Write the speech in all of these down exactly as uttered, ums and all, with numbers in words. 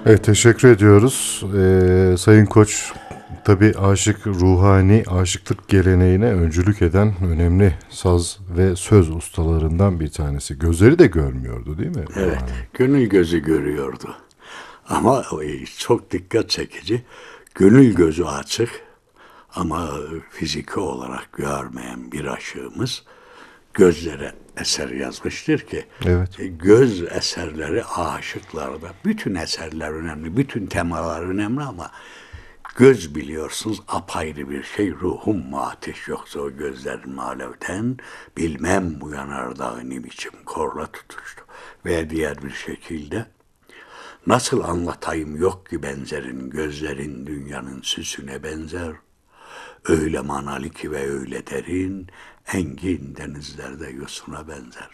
Evet, teşekkür ediyoruz. Ee, Sayın Koç, tabii aşık ruhani aşıklık geleneğine öncülük eden önemli saz ve söz ustalarından bir tanesi. Gözleri de görmüyordu, değil mi? Evet, Ruhani. gönül gözü görüyordu. Ama e, çok dikkat çekici, gönül gözü açık ama fiziki olarak görmeyen bir aşığımız gözlere eser yazmıştır ki Evet. e, göz eserleri aşıklarda, bütün eserler önemli, bütün temalar önemli ama göz biliyorsunuz apayrı bir şey. Ruhum mu ateş yoksa o gözlerin alevden, bilmem bu yanardağ ne biçim korla tutuştu. Veya diğer bir şekilde, nasıl anlatayım yok ki benzerin, gözlerin dünyanın süsüne benzer. Öyle manalı ki ve öyle derin, engin denizlerde yosuna benzer.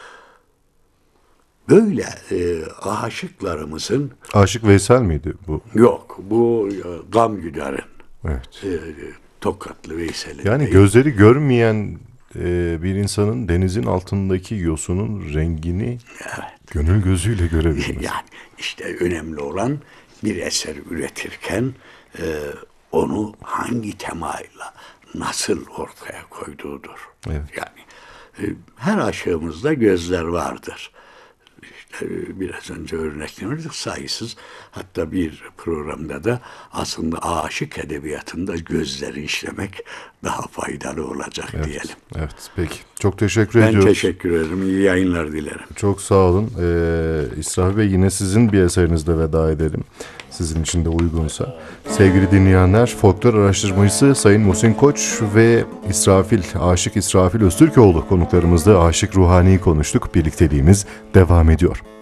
Böyle e, aşıklarımızın, Aşık Veysel miydi bu? yok bu e, Gam Güder'in, Evet. e, Tokatlı Veysel'in Yani değil. gözleri görmeyen e, bir insanın denizin altındaki yosunun rengini gönül gözüyle görebilmesi. Yani işte önemli olan bir eser üretirken e, onu hangi temayla nasıl ortaya koyduğudur. Evet. Yani e, her aşığımızda gözler vardır. İşte e, biraz önce örneklemiştik sayısız. Hatta bir programda da aslında aşık edebiyatında gözleri işlemek daha faydalı olacak Evet. diyelim. Evet. Peki. Çok teşekkür Ben ediyoruz. teşekkür ederim. İyi yayınlar dilerim. Çok sağ olun. Ee, İsrafil Bey, yine sizin bir eserinizle veda edelim. Sizin için de uygunsa. Sevgili dinleyenler, folklor araştırmacısı Sayın Muhsin Koç ve İsrafil, Aşık İsrafil Öztürkoğlu konuklarımızla Aşık Ruhani'yi konuştuk. Birlikteliğimiz devam ediyor.